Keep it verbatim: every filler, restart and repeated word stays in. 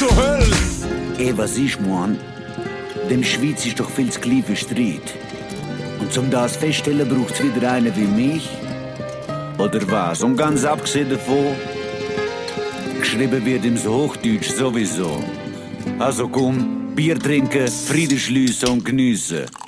zur Hölle? Eh, was ich mein, dem Schweiz ist doch viel zu klein für Streit. Und zum das feststellen braucht's wieder einen wie mich. Oder was? Und ganz abgesehen davon, geschrieben wird im Hochdeutsch sowieso. Also komm, Bier trinken, Frieden schliessen und geniessen.